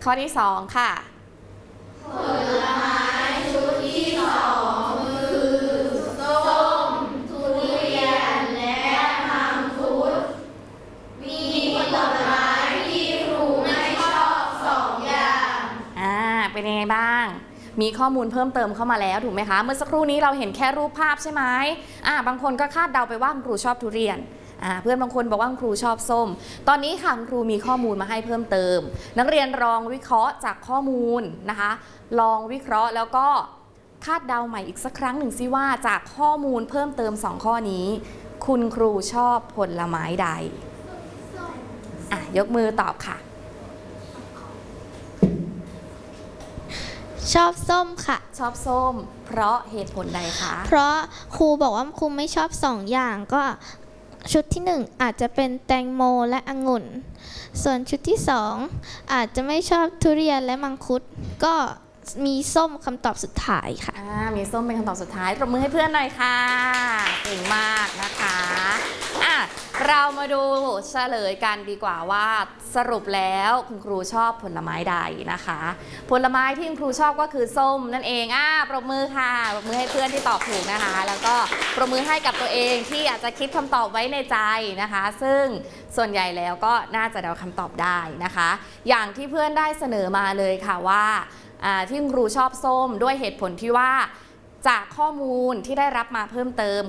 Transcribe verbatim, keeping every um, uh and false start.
ข้อที่สองค่ะผลไม้ชุดที่สองคือส้มทุเรียนและมังคุดมีผลไม้ที่ครูไม่ชอบสองอย่างอ่าเป็นยังไงบ้างมีข้อมูลเพิ่มเติมเข้ามาแล้วถูกไหมคะเมื่อสักครู่นี้เราเห็นแค่รูปภาพใช่ไหมอ่าบางคนก็คาดเดาไปว่าครูชอบทุเรียนอ่าเพื่อนบางคนบอกว่าครูชอบส้มตอนนี้ค่ะครูมีข้อมูลมาให้เพิ่มเติมนักเรียนลองวิเคราะห์จากข้อมูลนะคะลองวิเคราะห์แล้วก็คาดเดาใหม่อีกสักครั้งหนึ่งสิว่าจากข้อมูลเพิ่มเติมสองข้อนี้คุณครูชอบผลไม้ใดอ่ะยกมือตอบค่ะชอบส้มค่ะชอบส้มเพราะเหตุผลใดคะเพราะครูบอกว่าครูไม่ชอบสองอย่างก็ชุดที่หนึ่งอาจจะเป็นแตงโมและองุ่นส่วนชุดที่สองอาจจะไม่ชอบทุเรียนและมังคุดก็มีส้มคำตอบสุดท้ายค่ะอ่ามีส้มเป็นคำตอบสุดท้ายปรบมือให้เพื่อนหน่อยค่ะเก่งมากนะคะอ่ะเรามาดูเฉลยกันดีกว่าว่าสรุปแล้วคุณครูชอบผลไม้ใดนะคะผลไม้ที่คุณครูชอบก็คือส้มนั่นเองอ่ะปรบมือค่ะปรบมือให้เพื่อนที่ตอบถูกนะคะแล้วก็ปรบมือให้กับตัวเองที่อาจจะคิดคำตอบไว้ในใจนะคะซึ่งส่วนใหญ่แล้วก็น่าจะเดาคำตอบได้นะคะอย่างที่เพื่อนได้เสนอมาเลยค่ะว่าที่คุณครูชอบส้มด้วยเหตุผลที่ว่าจากข้อมูลที่ได้รับมาเพิ่มเติม